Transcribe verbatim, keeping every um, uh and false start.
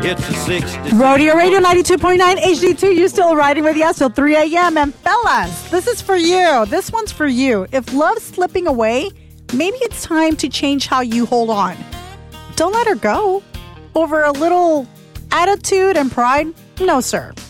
hits the sixty. Rodeo Radio ninety-two point nine H D two. You're still riding with us till three a.m. And fellas, this is for you. This one's for you. If love's slipping away, maybe it's time to change how you hold on. Don't let her go over a little attitude and pride. No, sir.